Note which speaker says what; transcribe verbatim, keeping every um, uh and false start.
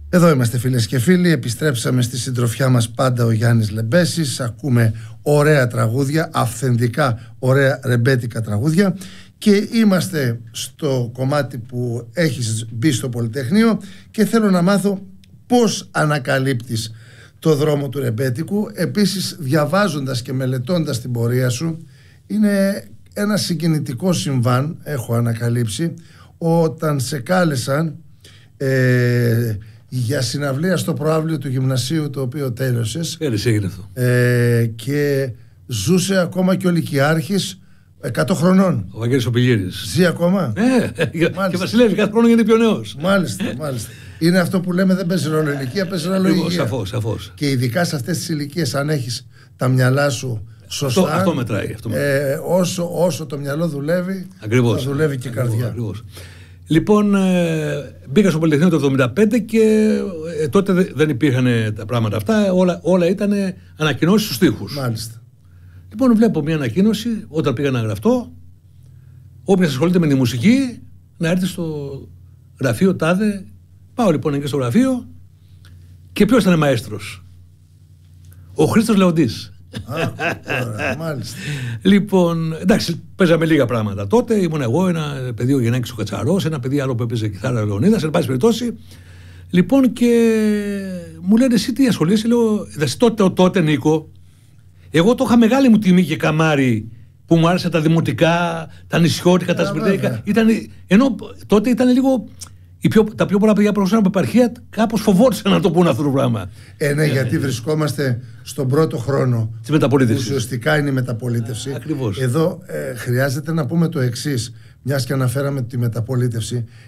Speaker 1: Εδώ είμαστε φίλες και φίλοι, επιστρέψαμε στη συντροφιά μας πάντα ο Γιάννης Λεμπέσης. Ακούμε ωραία τραγούδια, αυθεντικά ωραία ρεμπέτικα τραγούδια. Και είμαστε στο κομμάτι που έχεις μπει στο Πολυτεχνείο και θέλω να μάθω πώς ανακαλύπτεις το δρόμο του ρεμπέτικου. Επίσης, διαβάζοντας και μελετώντας την πορεία σου, είναι ένα συγκινητικό συμβάν, έχω ανακαλύψει, όταν σε κάλεσαν ε, για συναυλία στο προαύλιο του γυμνασίου, το οποίο τέλειωσες.
Speaker 2: Πέρυσι έγινε αυτό.
Speaker 1: Ε, και ζούσε ακόμα και ο Λυκειάρχης εκατό χρονών.
Speaker 2: Ο Βαγγέλης ο Πηγύρης.
Speaker 1: Ζει ακόμα.
Speaker 2: Ε, και βασιλεύει κάθε χρόνο γιατί είναι πιο νέος.
Speaker 1: Μάλιστα, μάλιστα. Είναι αυτό που λέμε, δεν παίζει ρόλο ηλικία, παίζει ρόλο υγεία.
Speaker 2: Σαφώς, σαφώς.
Speaker 1: Και ειδικά σε αυτές τις ηλικίες, αν έχεις τα μιαλά σου σωστά,
Speaker 2: αυτό, αυτό μετράει. Αυτό μετράει.
Speaker 1: Ε, όσο, όσο το μυαλό δουλεύει,
Speaker 2: ακριβώς,
Speaker 1: θα δουλεύει και η καρδιά.
Speaker 2: Ακριβώς. Λοιπόν, ε, μπήκα στο Πολυτεχνείο το εβδομήντα πέντε και ε, τότε δεν υπήρχαν τα πράγματα αυτά. Όλα, όλα ήταν ανακοινώσεις στους τοίχους.
Speaker 1: Μάλιστα.
Speaker 2: Λοιπόν, βλέπω μια ανακοίνωση όταν πήγα να γραφτώ. Όποιος ασχολείται με τη μουσική να έρθει στο γραφείο τάδε. Πάω λοιπόν εκεί στο γραφείο και ποιος ήταν μαέστρος? Ο Χρήστος Λεοντής.
Speaker 1: Α, ωραία, μάλιστα.
Speaker 2: Λοιπόν, εντάξει, παίζαμε λίγα πράγματα τότε. Ήμουν εγώ, ένα παιδί ο Γεννάκης ο Κατσαρός, ένα παιδί άλλο που έπαιζε κιθάρα Λεωνίδας, εν πάση περιπτώσει. Λοιπόν, και μου λένε εσύ τι ασχολείσαι? Λέω, εντάξει, τότε, τότε Νίκο, εγώ το είχα μεγάλη μου τιμή και καμάρι που μου άρεσαν τα δημοτικά, τα νησιώτικα, τα σπιτέικα. Ενώ τότε ήταν λίγο. Οι πιο, τα πιο πολλά παιδιά που προσφέραν από επαρχία κάπως φοβόντουσαν να το πούνε αυτό το πράγμα.
Speaker 1: Ε, ναι, γιατί βρισκόμαστε στον πρώτο χρόνο
Speaker 2: της μεταπολίτευσης.
Speaker 1: Ουσιαστικά είναι η μεταπολίτευση.
Speaker 2: Ακριβώς.
Speaker 1: Εδώ ε, χρειάζεται να πούμε το εξής, μιας και αναφέραμε τη μεταπολίτευση.